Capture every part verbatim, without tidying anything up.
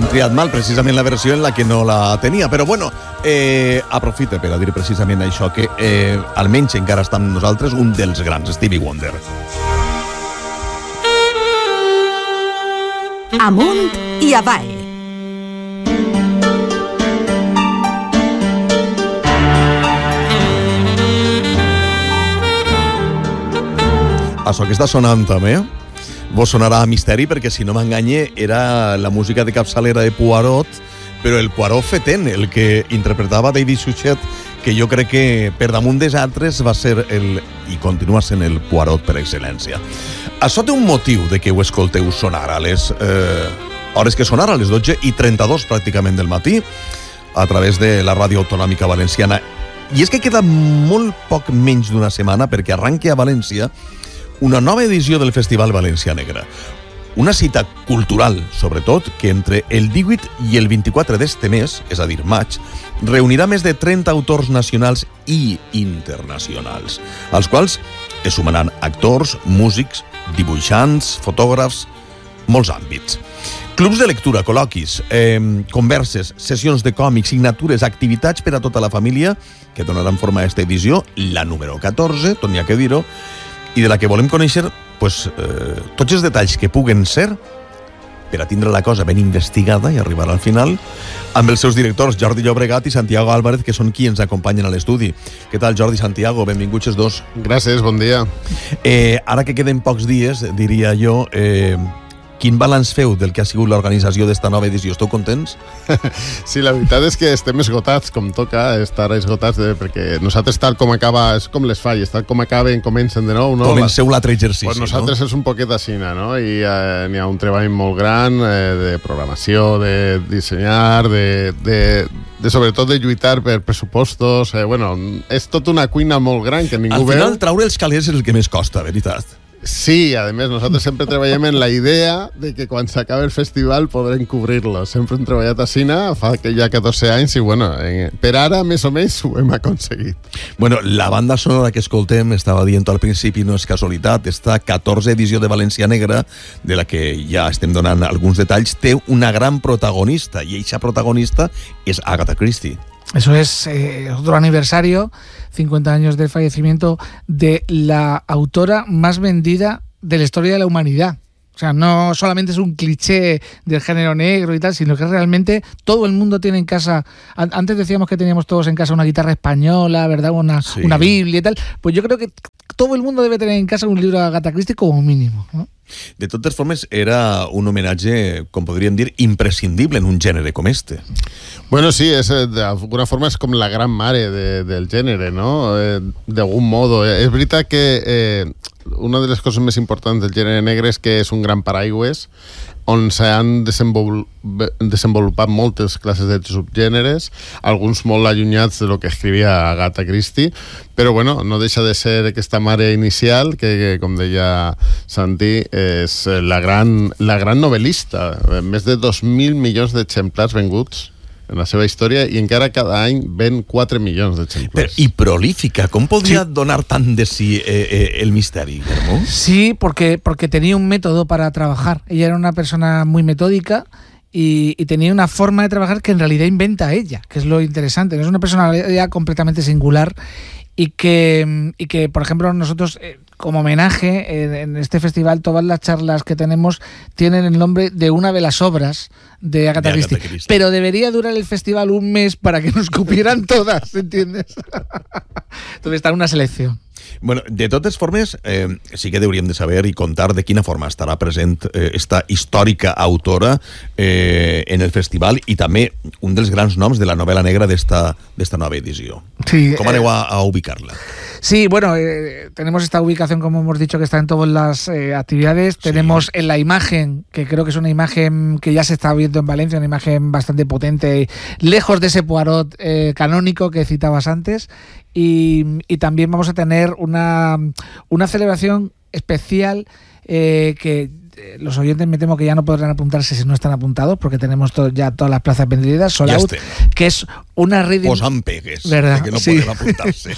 triat mal, precisament la versió en la que no la tenia. Però bueno, eh, aprofita per a dir precisament això, que eh, almenys encara està amb nosaltres un dels grans, Stevie Wonder. Amunt i avall. Això que està sonant també vos sonarà a misteri, perquè si no m'enganye era la música de capçalera de Poirot, però el Poirot fetent, el que interpretava David Suchet, que jo crec que per damunt dels altres va ser el, i continua sent el Poirot per excel·lència. Això té un motiu de que ho escolteu sonar a les eh, hores que sonar, a les dotze i trenta-dos pràcticament del matí, a través de la Ràdio Autonòmica Valenciana. I és que queda molt poc menys d'una setmana perquè arranqui a València una nova edició del Festival València Negra. Una cita cultural, sobretot, que entre el divuit i el vint-i-quatre d'este mes, és a dir, maig, reunirà més de trenta autors nacionals i internacionals, als quals es sumaran actors, músics, dibuixants, fotògrafs, molts àmbits. Clubs de lectura, col·loquis, eh, converses, sessions de còmics, signatures, activitats per a tota la família, que donaran forma a aquesta edició, la número catorze, tot n'hi ha que dir-ho, i de la que volem conèixer pues, eh, tots els detalls que puguen ser per a tindre la cosa ben investigada i arribar al final amb els seus directors Jordi Llobregat i Santiago Álvarez, que són qui ens acompanyen a l'estudi. Què tal, Jordi, Santiago? Benvinguts els dos. Gràcies, bon dia. Eh, ara que queden pocs dies, diria jo, eh, quin balanç feu del que ha sigut l'organització d'esta nova edició? Esteu contents? Sí, la veritat és que estem esgotats, com toca estar esgotats, de, perquè nosaltres tal com acaba, és com les falles, tal com acaben, comencen de nou. No? Comenceu l'altre exercici, pues nosaltres no? És un poquet així, no? I eh, n'hi ha un treball molt gran eh, de programació, de dissenyar, de, de, de sobretot de lluitar per pressupostos. Eh, bueno, és tot una cuina molt gran que ningú veu. Al final, veu. Traure els calés és el que més costa, veritat. Sí, a més, nosaltres sempre treballem en la idea de que quan s'acabi el festival podrem cobrir-lo. Sempre hem treballat a Sina, fa que ja catorze anys, i bueno, eh, per ara, més o menys, ho hem aconseguit. Bueno, la banda sonora que escoltem, estava dient al principi, no és casualitat, esta catorze edició de València Negra, de la que ja estem donant alguns detalls, té una gran protagonista, i eixa protagonista és Agatha Christie. Eso es eh, otro aniversario, cincuenta años del fallecimiento de la autora más vendida de la historia de la humanidad. O sea, no solamente es un cliché del género negro y tal, sino que realmente todo el mundo tiene en casa... Antes decíamos que teníamos todos en casa una guitarra española, ¿verdad? Una, sí. una Biblia y tal. Pues yo creo que todo el mundo debe tener en casa un libro de Agatha Christie como mínimo, ¿no? De totes formes, era un homenatge, com podríem dir, imprescindible en un gènere com este. Bueno, sí, és, d'alguna forma és com la gran mare de, del gènere, no? Eh, d'algun modo. Eh, és veritat que eh, una de les coses més importants del gènere negre és que és un gran paraigües on s'han desenvol... desenvolupat moltes classes de subgèneres, alguns molt allunyats de lo que escrivia Agatha Christie, però bueno, no deixa de ser aquesta mare inicial que, que com deia Santi, és la gran, la gran novel·lista. Més de dos mil milions d'exemplars venguts en la seva història, i encara cada any ven quatre milions d'exemplars. I prolífica, com podria sí. donar tant de sí eh, eh, el misteri, Guillermo? Sí, porque, porque tenía un método para trabajar. Ella era una persona muy metódica y, y tenía una forma de trabajar que en realidad inventa ella, que es lo interesante. No es una personalidad completamente singular y que, y que por ejemplo, nosotros... Eh, como homenaje, en este festival todas las charlas que tenemos tienen el nombre de una de las obras de Agatha, de Agatha Christie. Christie. Pero debería durar el festival un mes para que nos cupieran todas, ¿entiendes? Entonces está una selección. Bueno, de totes formes, eh, sí que hauríem de saber i contar de quina forma estarà present eh, esta històrica autora eh, en el festival, i també un dels grans noms de la novel·la negra d'esta d'esta nova edició. Sí, ¿Cómo aneu a, a ubicarla? Sí, bueno, eh, tenemos esta ubicación, como hemos dicho, que está en todas las eh, actividades. Sí. Tenemos en la imagen, que creo que es una imagen que ya se está viendo en Valencia, una imagen bastante potente, lejos de ese Poirot eh, canónico que citabas antes. Y, y también vamos a tener una, una celebración especial eh, que eh, los oyentes me temo que ya no podrán apuntarse si no están apuntados, porque tenemos to- ya todas las plazas vendidas, sold out, que es una reading... Posan pegues, ¿verdad? que no Sí. pueden apuntarse.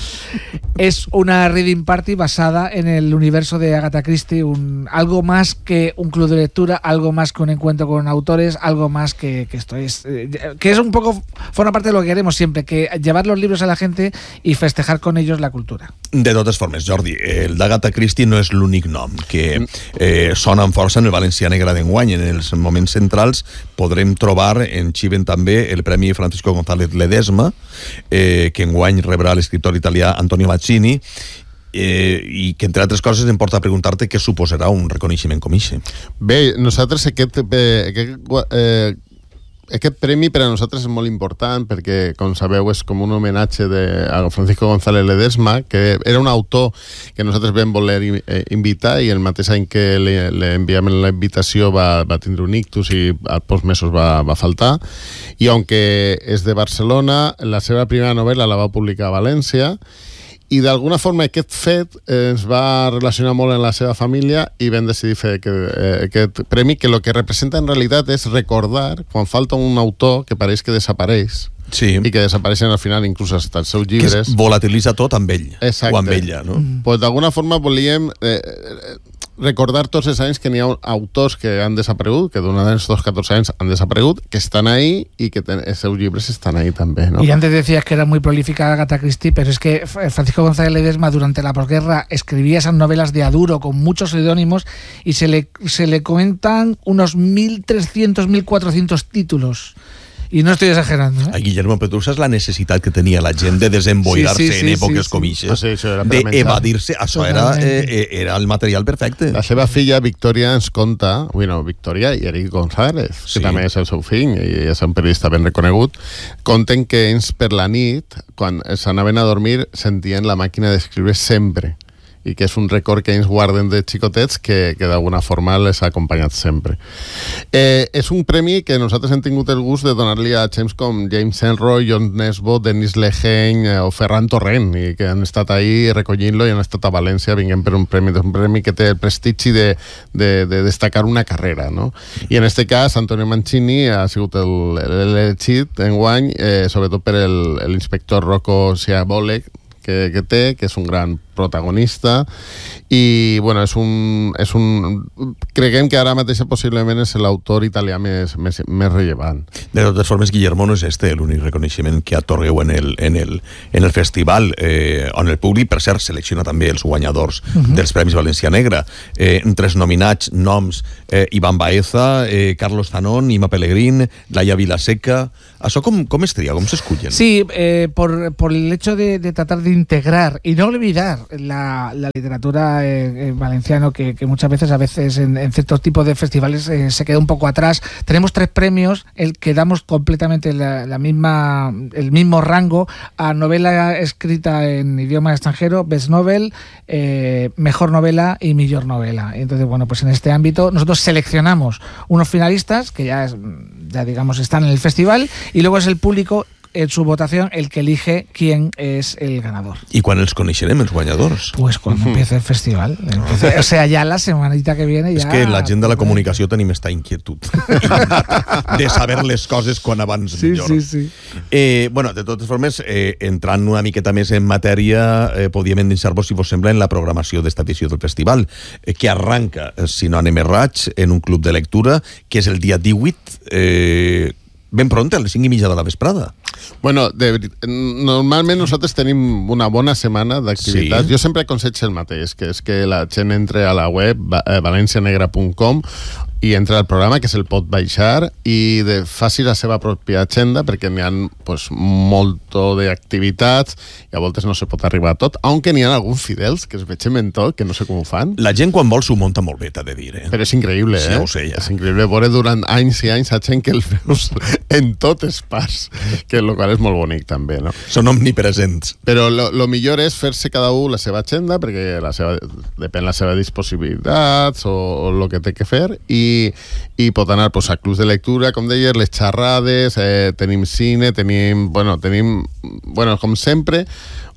Es una reading party basada en el universo de Agatha Christie, un, algo más que un club de lectura, algo más que un encuentro con autores, algo más que, que esto es, eh, que es un poco, forma parte de lo que queremos siempre, que llevar los libros a la gente y festejar con ellos la cultura. De totes formes, Jordi, el d'Agatha Christie no és l'únic nom que eh, sona amb força en el València Negre d'enguany. En els moments centrals podrem trobar en Chiven també el Premi Francisco González Ledesma, eh, que enguany rebrà l'escriptor italià Antonio Mazzini, eh, i que, entre altres coses, em porta a preguntar-te què suposarà un reconeixement com ixe. Bé, nosaltres aquest... Eh, aquest eh, Aquest premi per a nosaltres és molt important perquè, com sabeu, és com un homenatge de, a Francisco González Ledesma, que era un autor que nosaltres vam voler eh, invitar, i el mateix any que li, li enviam la invitació va, va tindre un ictus i als pocs mesos va, va faltar. I aunque és de Barcelona, la seva primera novel·la la va publicar a València, i d'alguna forma aquest fet ens va relacionar molt en la seva família i vam decidir fer aquest, eh, aquest premi, que el que representa en realitat és recordar quan falta un autor que pareix que desapareix, Sí. i que desapareixen al final inclús hasta els seus llibres. Que es volatilitza tot amb ell. Exacte. O amb ella, no? Mm. Pues d'alguna forma volíem eh, recordar tots els anys que n'hi ha autors que han desaparegut, que durant estos catorze anys han desaparegut, que estan ahí y que ten, els seus llibres estan ahí també, ¿no? Y antes decías que era muy prolífica Agatha Christie, pero es que Francisco González Ledesma durante la posguerra escribía esas novelas de a duro con muchos seudónimos y se le, se le cuentan unos mil trescientos, mil cuatrocientos títulos. I no estoy exagerando, ¿eh? A Guillermo, però tu saps la necessitat que tenia la gent de desemboirar-se Sí, sí, sí, en èpoques sí, sí. com ixes, Ah, sí, això era per d'evadir-se. Això era, eh, era el material perfecte. La seva filla, Victoria, ens conta, bueno, Victoria i Eric González, Sí. que també és el seu fill, i és un periodista ben reconegut, conten que ells per la nit, quan s'anaven a dormir, sentien la màquina d'escriure sempre, i que és un record que ells guarden de xicotets que, que d'alguna forma les ha acompanyat sempre. Eh, és un premi que nosaltres hem tingut el gust de donar-li a gens com James Ellroy, John Nesbot, Denis Lehane eh, o Ferran Torrent, i que han estat ahí recollint-lo i han estat a València vinguent per un premi, un premi que té el prestigi de, de, de destacar una carrera, no? I en este cas, Antonio Mancini ha sigut l'elegit enguany, eh, sobretot per l'inspector Rocco Schiavolek, que, que té, que és un gran protagonista, i bueno, és un, és un creguem que ara mateix possiblement és l'autor italià més, més, més rellevant. De totes formes, Guillermo no és este l'únic reconeixement que atorgueu en el, en el, en el festival, eh, on el públic, per cert, selecciona també els guanyadors uh-huh. dels Premis València Negra. Eh, entre els nominats, noms, eh, Iván Baeza, eh, Carlos Zanón, Ima Pellegrín, Laia Vilaseca... Això com, com es tria, com s'escullen? Sí, eh, por, por el hecho de, de tratar de integrar y no olvidar la, la literatura eh, eh, valenciana, que, que muchas veces a veces en, en ciertos tipos de festivales eh, se queda un poco atrás. Tenemos tres premios, el que damos completamente la, la misma, el mismo rango a novela escrita en idioma extranjero, Best Novel, eh, Mejor Novela y Millor Novela. Entonces, bueno, pues en este ámbito nosotros seleccionamos unos finalistas que ya, es, ya digamos están en el festival, y luego es el público en su votación el que elige quién es el ganador. I quan els coneixerem, els guanyadors? Pues cuando empiece el festival. Empiece, o sea, ya la semanita que viene ya... És que la gent de la comunicació tenim esta inquietud de saber les coses quan abans sí, millor. Sí, sí. Eh, bueno, de totes formes, eh, entrant una miqueta més en matèria, eh, podíem endinsar-vos, si vos sembla, en la programació d'esta edició del festival, eh, que arranca, eh, si no anem errats, en un club de lectura, que és el dia divuit, eh, ben pront, a les cinc i mitja de la vesprada. Bueno, de, normalment nosaltres tenim una bona setmana d'activitats. Sí. Jo sempre aconsello el mateix, que és que la gent entre a la web valencianegra punt com i entra al programa, que se'l pot baixar, i de, faci la seva pròpia agenda, perquè n'hi ha pues, molt d'activitats i a voltes no se pot arribar a tot, aunque n'hi ha alguns fidels que es vegem en tot, que no sé com ho fan. La gent quan vol s'ho munta molt bé, t'ha de dir, eh? Però és increïble, sí, eh? Ho sé, ja. És increïble veure durant anys i anys a gent que el veus en tot es pas, que el qual és molt bonic també, no? Són omnipresents. Però lo, lo millor és fer-se cada un la seva agenda, perquè la seva, depèn la seva disponibilitats o, o el que té que fer, i i pot anar pues, a clubs de lectura, com deies, les xerrades, eh, tenim cine, tenim, bueno, tenim, bueno, com sempre,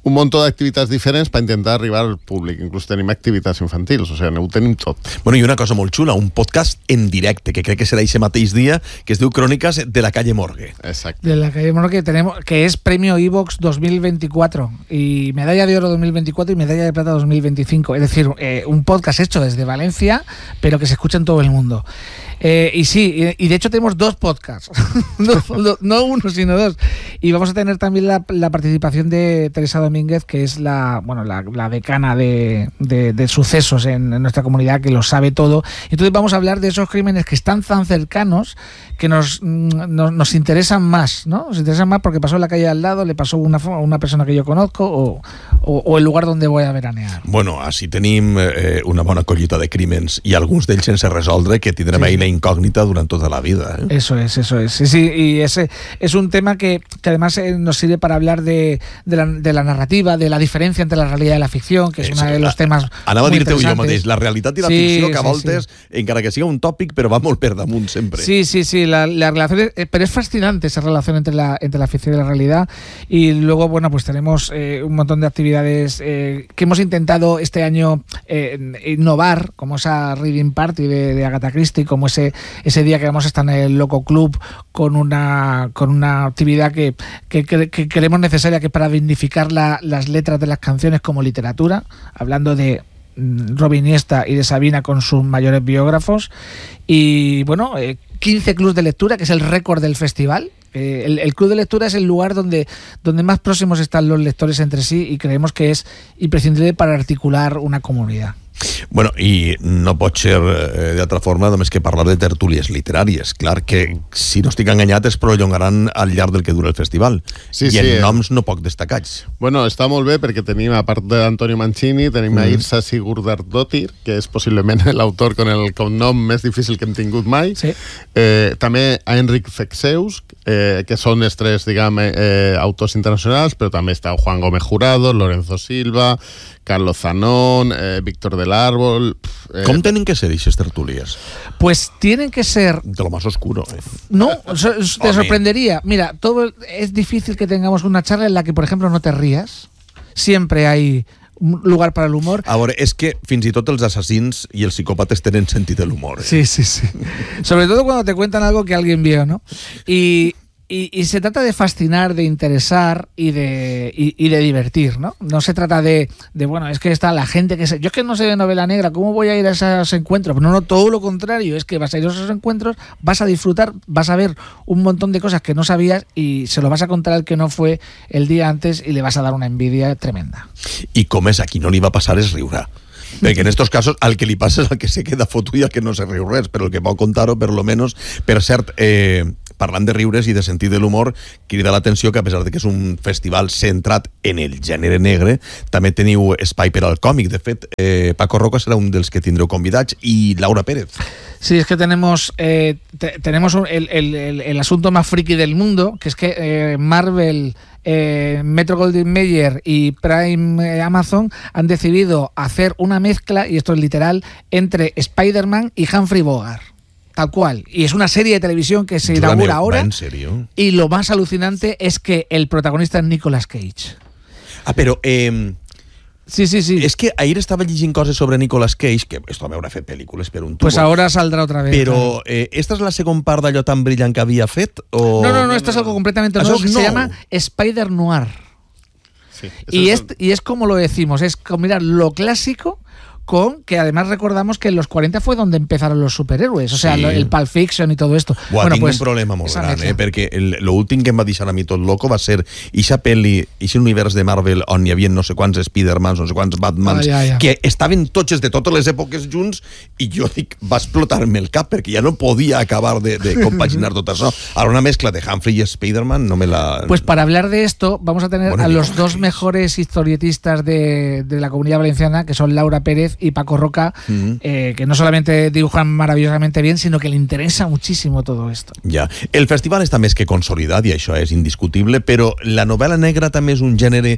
un munt d'activitats diferents per intentar arribar al públic. Inclús tenim activitats infantils, o sigui, ho tenim tot. Bueno, i una cosa molt xula, un podcast en directe, que crec que serà ese mateix dia, que es diu Crònicas de la calle Morgue. Exacte. De la calle Morgue, tenemos, que es premio iVoox dos mil veinticuatro y medalla de oro dos mil veinticuatro y medalla de plata dos mil veinticinco. Es decir, eh, un podcast hecho desde Valencia, pero que se escucha en todo el mundo. Eh, y sí, y, y de hecho tenemos dos podcasts, no, no uno, sino dos. Y vamos a tener también la, la participación de Teresa Domínguez, que es la, bueno, la, la decana de, de, de sucesos en, en nuestra comunidad, que lo sabe todo. Entonces vamos a hablar de esos crímenes que están tan cercanos que nos, nos, nos interesan más, ¿no? Nos interesan más porque pasó en la calle al lado, le pasó a una, una persona que yo conozco o, o, o el lugar donde voy a veranear. Bueno, així tenim eh, una bona collita de crímens i alguns d'ells sense resoldre que tindrem sí. ahí la incògnita durant tota la vida. ¿eh? Eso es, eso es. Sí, sí, y ese es un tema que, que además eh, nos sirve para hablar de, de, la, de la narrativa, de la diferencia entre la realidad y la ficción, que es uno de los temas Anava muy a dir-te jo interesantes. mateix, la realitat i la Sí, ficció que a sí, voltes, sí. encara que siga un tòpic, però va molt per damunt sempre. Sí, sí, sí, la, la relación es, eh, pero es fascinante esa relación entre la, entre la ficción y la realidad. Y luego, bueno, pues tenemos eh, un montón de actividades eh, que hemos intentado este año eh, innovar, como esa Reading Party de, de Agatha Christie, como ese, ese día que vamos a estar en el Loco Club con una, con una actividad que, que, que, que creemos necesaria, que es para dignificar la, las letras de las canciones como literatura, hablando de Robin Iniesta y de Sabina con sus mayores biógrafos. Y bueno, eh, quince clubs de lectura, que es el récord del festival. Eh, el, el club de lectura es el lugar donde, donde más próximos están los lectores entre sí, y creemos que es imprescindible para articular una comunidad. Bueno, i no pot ser eh, d'altra forma només que parlar de tertúlies literàries. Clar que, si no estic enganyat, es prolongaran al llarg del que dura el festival. Sí, I sí, en eh. noms no poc destacats. Bueno, està molt bé perquè tenim, a part d'Antonio Mancini, tenim a Irsa Sigurdardóttir, que és possiblement l'autor con el cognom més difícil que hem tingut mai. Sí. Eh, també a Enric Fexeus, eh, que són els tres, diguem, eh, autors internacionals, però també està Juan Gómez Jurado, Lorenzo Silva, Carlos Zanón, eh, Víctor del Árbol... Eh, Com tenen que ser aquestes tertúlies? Pues tienen que ser... De lo más oscuro. Eh? No, so- te Hombre. sorprendería. Mira, todo es difícil que tengamos una charla en la que, por ejemplo, no te rías. Siempre hay un lugar para el humor. A veure, és que fins i tot els assassins i els psicòpates tenen sentit de l'humor. Eh? Sí, sí, sí. Sobre todo cuando te cuentan algo que alguien vio, ¿no? Y, y, y se trata de fascinar, de interesar y de, y, y de divertir, ¿no? No se trata de, de, bueno, es que está la gente que se... Yo es que no sé de novela negra, ¿cómo voy a ir a esos encuentros? No, no, todo lo contrario, es que vas a ir a esos encuentros, vas a disfrutar, vas a ver un montón de cosas que no sabías y se lo vas a contar al que no fue el día antes y le vas a dar una envidia tremenda. I com és, a qui no li va passar és riurà. Perquè en estos casos al que li passa és al que se queda fotu i al que no se riu res, però el que va contar-ho, per lo menos, per cert, eh, parlant de riures i de sentit de l'humor, crida l'atenció que a pesar de que és un festival centrat en el gènere negre, també teniu espai per al còmic. De fet, eh, Paco Roca serà un dels que tindreu convidats i Laura Pérez. Sí, es que tenemos eh, te, tenemos un- el, el, el, el asunto más friki del mundo, que es que eh, Marvel, eh, Metro Goldwyn Mayer y Prime eh, Amazon han decidido hacer una mezcla, y esto es literal, entre Spider-Man y Humphrey Bogart. Tal cual. Y es una serie de televisión que se Júrame, inaugura va ahora. en serio? Y lo más alucinante es que el protagonista es Nicolas Cage. Ah, però... Eh, Sí, sí, sí. és que ahir estava llegint coses sobre Nicolas Cage, que esto m'haurà fet pel·lícules per un tubo. Pues ahora saldrá otra vez. Però eh, esta és la segona part d'allò tan brillant que havia fet? O... No, no, no, esto es algo completamente Eso nuevo que es se nou. llama Spider Noir. sí, Y eso es, y es como lo decimos, es combinar lo clásico con que además recordamos que en los cuarenta fue donde empezaron los superhéroes, o sea, Sí. lo- el Pulp Fiction y todo esto. Buah, bueno, tinc pues un problema molt esa gran, mezcla. eh? Perquè el- l'últim que em va deixar a mi tot loco va ser ixa pel·li, ixa univers de Marvel on hi havia no sé quants Spidermans, no sé quants Batmans, Ah, ja, ja. que estaven tots de totes les èpoques junts, i jo dic, va explotar-me el cap perquè ja no podia acabar de, de compaginar tot això. Ara una mescla de Humphrey y Spiderman no me la... Pues para hablar de esto vamos a tener Bueno, a los Nicolas dos Cage. mejores historietistas de, de la Comunidad Valenciana, que son Laura Pérez y Paco Roca, Mhm. eh, que no solamente dibujan maravillosamente bien, sino que le interesa muchísimo todo esto. Ja. El festival està més que consolidat i això és indiscutible, però la novel·la negra també és un gènere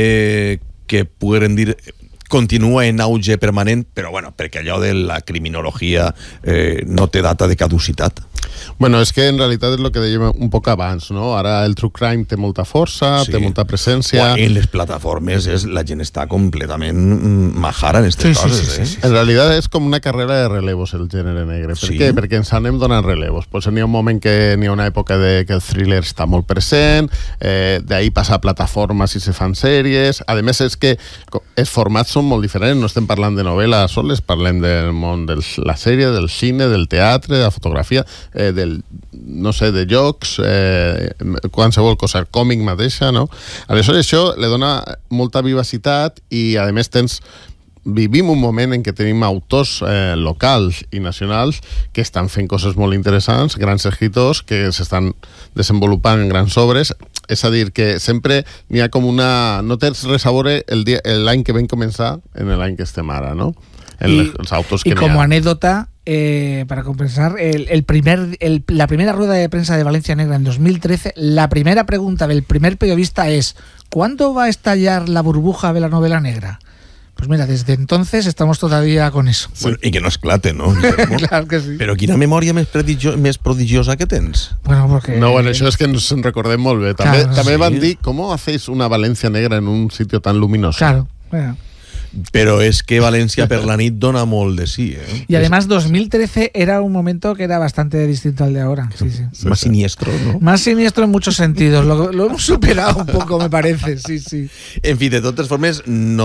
eh, que podríem dir continua en auge permanent, però bueno, perquè allò de la criminologia eh, no té data de caducitat. Bueno, és que en realitat és el que dèiem un poc abans, no? Ara el true crime té molta força, sí. té molta presència... En les plataformes és, la gent està completament majara en aquestes sí, coses, sí, sí, eh? sí, sí. En realitat és com una carrera de relevos el gènere negre. Per Sí. què? Perquè ens anem donant relevos. Pues n'hi ha un moment que n'hi ha una època de que el thriller està molt present, eh, d'ahir passa a plataformes i se fan sèries. A més, és que els formats són molt diferents, no estem parlant de novel·la soles, parlem del món de la sèrie, del cine, del teatre, de la fotografia, eh, del no sé, de jocs, eh, qualsevol cosa, còmic mateixa, no? Aleshores això li dona molta vivacitat i, a més, tens vivim un moment en què tenim autors eh, locals i nacionals que estan fent coses molt interessants, grans escriptors que s'estan desenvolupant en grans obres. És a dir, que sempre n'hi ha com una... No tens res a veure el dia, l'any que vam començar en l'any que estem ara, no? En y, les, els autors que y como ha. anécdota, eh, para compensar, el, el primer, el, la primera rueda de prensa de Valencia Negra en dos mil trece, la primera pregunta del primer periodista es ¿cuándo va a estallar la burbuja de la novela negra? Pues mira, desde entonces estamos todavía con eso. Bueno, i que no esclate, no? Claro que sí. Però quina memòria més, prodigio, més prodigiosa que tens? Bueno, porque... No, bueno, això és que ens en recordem molt bé. També, Claro, també sí. van dir, ¿cómo hacéis una Valencia negra en un sitio tan luminoso? Claro, bueno. Però és que València per la nit dona molt de sí, eh? Y además dos mil trece era un momento que era bastante distinto al de ahora. Sí, sí. És más siniestro, ¿no? Más siniestro en muchos sentidos. Lo, lo hemos superado un poco, me parece. Sí, sí. En fi, de totes formes,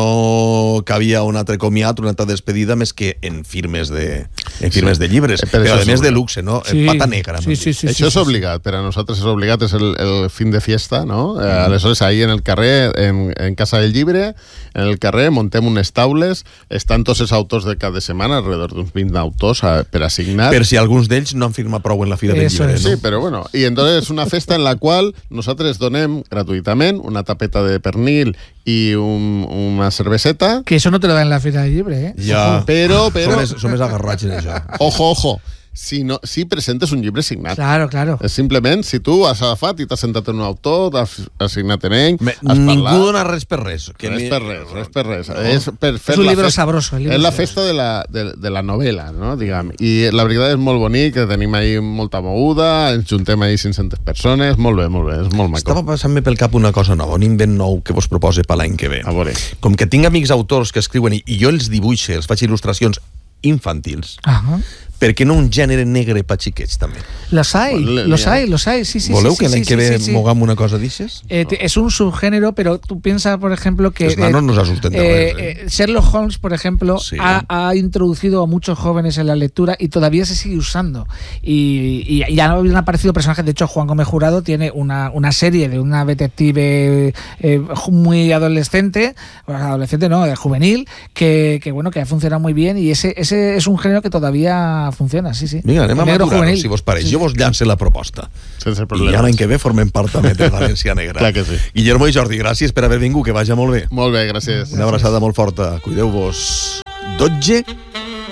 no cabia un altre comiat, una altra despedida més que en firmes de, en firmes Sí. de llibres. Eh, però Però això a és més de obligat. luxe, no? Sí. Pata negra. Sí, sí, sí. Això sí, és sí, obligat, per a nosaltres és obligat, és el, el fin de fiesta, no? Eh, aleshores, ahir en el carrer, en, en Casa del Llibre, en el carrer, montem unes taules, estan tots els autors de cada setmana, alrededor d'uns vint autors a, per assignar. Per si alguns d'ells no han firmat prou en la Fira del Eso Llibre, es. no? Sí, però bueno, i entonces és una festa en la qual nosaltres donem gratuïtament una tapeta de pernil i un, una cerveseta. Que eso no te lo da en la Feria del Libre, ¿eh? Ja. Però, però... Som més, som més agarrats en això. Ojo, ojo. Si, no, si presentes un llibre signat. Claro, claro. És simplement, si tu has agafat i t'has sentat en un autor, t'has assignat en ell, Me, has ningú parlat... dona res per res. Que Res mi- per res, res per res. No. És per fer És un la llibre festa, sabroso. El llibre és la sabroso. festa de la, de, de la novel·la, no? Diguem. I la veritat és molt bonic, que tenim ahí molta moguda, ens juntem ahí cinc-centes persones, molt bé, molt bé, és molt maco. Estava passant-me pel cap una cosa nova, un invent nou que vos propose per l'any que ve. A veure. Com que tinc amics autors que escriuen i, i jo els dibuixe, els faig il·lustracions infantils, Ajá. per què no un gènere negre per xiquets també? Los hay, Bueno, los ya. hay, los hay, sí, sí. ¿Voleu sí, que sí, l'any sí, que ve sí, sí. mogam una cosa d'aixes? Eh, te- es un subgénero, pero tú piensas, por ejemplo, que Los nanos nos asusten de eh, res, ¿eh? eh, Sherlock Holmes, por ejemplo, Sí. ha, ha introducido a muchos jóvenes en la lectura y todavía se sigue usando. Y, y ya han aparecido personajes. De hecho, Juan Gómez Jurado tiene una, una serie de una detective eh, ju- muy adolescente, o adolescente no, de juvenil, que, que bueno, que ha funcionado muy bien y ese, ese es un género que todavía funciona, sí, sí. Vinga, anem a Negro madurar-ho, juvenil. si vos pareix. Sí, Jo vos lance la proposta. Sense I problemes. ja l'any que ve formem part també de València Negra. Clar que sí. Guillermo i Jordi, gràcies per haver vingut, que vaja molt bé. Molt bé, gràcies. Una abraçada molt forta. Cuideu-vos. dotze